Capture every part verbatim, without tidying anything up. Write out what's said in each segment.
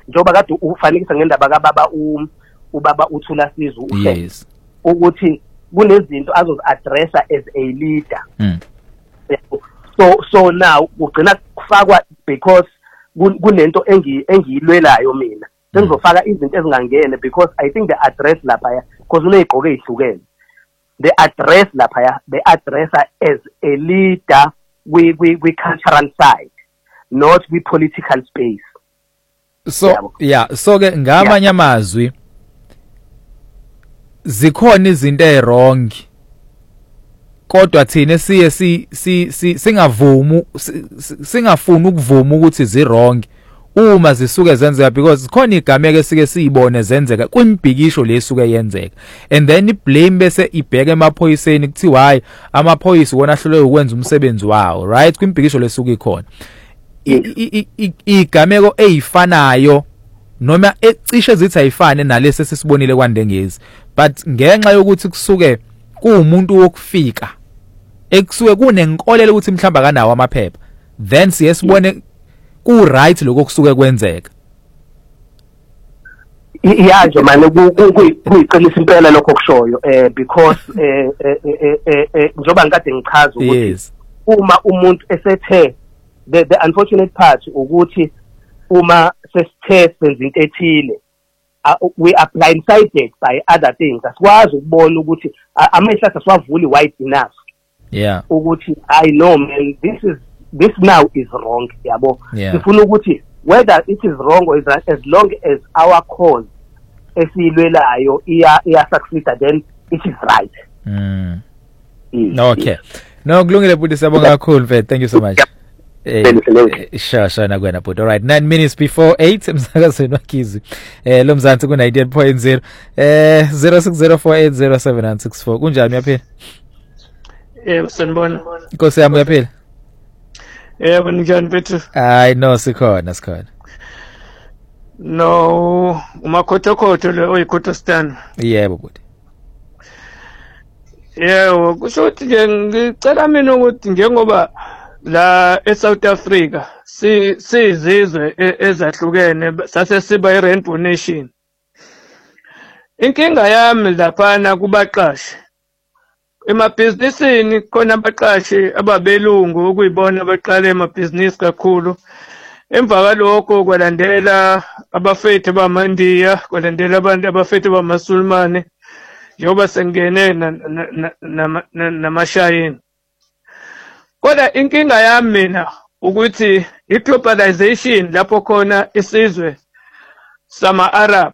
njoba kade ufanekisa ngendaba kaBaba uBaba uThula Sizwe uhle ukuthi kunezinto azozi-addressa as a leader. Mm. so so now ugcina kufakwa because kunento engiyilwelayo mina sengizofaka izinto ezingangene because I think the address lapha because uneyigqoke ezihlukene the address lapha the address as a leader we we we cultural side not we political space. So yeah, yeah. So ke ngamanye amazwi zikhona izinto ezirong kodwa thina siye si singavumi singafuni ukuvuma ukuthi zirong uma zisuke zenzeka because khona igameke sike siyibone zenzeka kwimbhikisho lesuke yenzeka and then iblame bese ibheke emaphoyiseni kuthiwa hayi amaphoyisa wona ahlulwe ukwenza umsebenzi wawo right kwimbhikisho lesuke ikhona igameko ezifanayo noma ecishe zithi ayifane nalesi sesibonile kwaNdengezi but ngenxa yokuthi kusuke kuumuntu wokufika ekusuke kunenkolelo ukuthi mhlamba kanawo amaphepha then siyesibone ku right lokho kusuke kwenzeka. Yeah nje manje kuyiqinisa impela lokho kushoyo eh because eh eh njoba ngikade ngichaza ukuthi uma umuntu esethe the the unfortunate part ukuthi uma sesithe senza into ethile we are blindsided by other things asikwazi ukubona ukuthi amehla asiwavuli wide enough yeah ukuthi I know man this is this now is wrong yabo sifuna ukuthi whether it is wrong or is right, as long as our cause esiyilwelayo iya iya succeed then it is right. Mm. Mm. Okay. No kulungile buti siyabonga kakhulu mfethu thank you so much. Eh sha sha na kwena but all right nine minutes before eight emsakazweni waKizi eh lo Mzansi ku ninety-eight point zero eh zero six zero four eight zero seven nine six four kunjani uyaphila? Eh sanibona. Inkosi yami uyaphila? Yebo njani bethu? Hayi no sikhona sikhona. No umakhothokotho le oyikhothostan. Yebo buti. Yebo kusho ukuthi nje ngicela mina ukuthi njengoba la eSouth Africa si sizizwe ezahlukene sase siba iRainbow Nation. Inkinga yami lapha kubaqashi emabhizinisini khona abaqashi ababelungu ukuyibona baqala emabhizinisi kakhulu emva kwalokho kwalandela abafethu bamaNdiya kwalandela abantu abafethu bamaSulumane njengoba sengene namashayini. Kodwa inkinga yami mina ukuthi iglobalization lapho khona isizwe sama Arab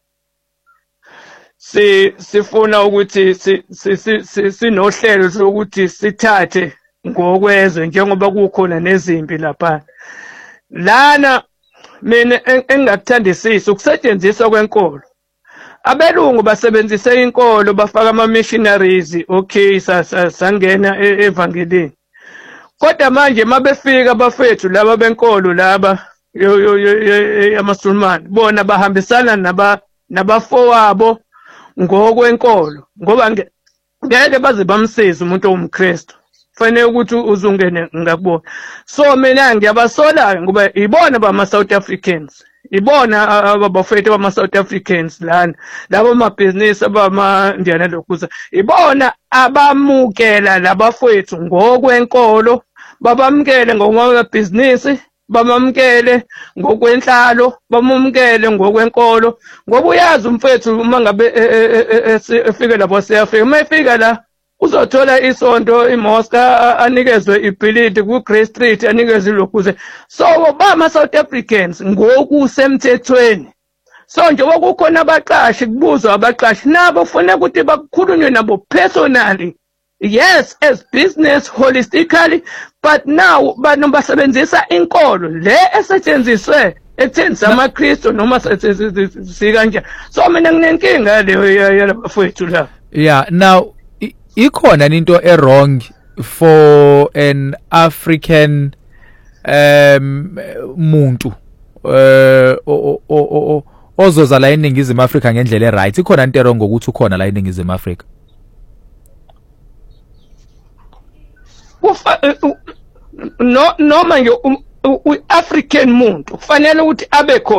si sifuna ukuthi sinohlelo sokuthi sithathe ngokwezwe njengoba kukhona nezimpi lapha lana mina engakuthandisisa ukusetshenziswa kwenkolo. Abelungu basebenzise inkolo bafaka ama missionaries okay sangena evangelini. Kodwa manje mabefika abafethu laba benkolo laba amaSulumane bona bahambisana naba nabafowabo ngokwenkolo ngoba ngeke baze bamsiza umuntu owumKristu fanele ukuthi uzungene ngakubona. So mina ngiyabasola ngoba ibona bama South Africans ibona abafethu bama South Africans lana labo mabhizinisi abama ndiyana lokuza ibona abamukela labafethu ngokwenkolo babamukele ngokwamabhizinisi bamamukele ngokwenhlalo bamumukele ngokwenkolo ngoba uyazi umfethu uma ngabe efika lapho seyafika mayifika la uzothola isonto iMosca anikezwe ibhilidi ku Grey Street anikezwe lokhuze. So bama South Africans ngokusemthethweni. So njengoba kukhona abaqashi kubuzwa abaqashi nabo ufuna ukuthi bakukhulunywe nabo personally. Yes, as business holistically, but now bantu basebenzisa inkolo le esetshenziswe ekutheni samaKristu noma sikanje. So mina nginenkinga leyo yalabafethu la. Yeah, now ikhona into e-wrong for an African um muntu eh ozoza la eNingizimu Afrika ngendlela eright ikhona into e-wrong ukuthi ukhona la eNingizimu Afrika. No noma nje u-African muntu kufanele ukuthi abe khona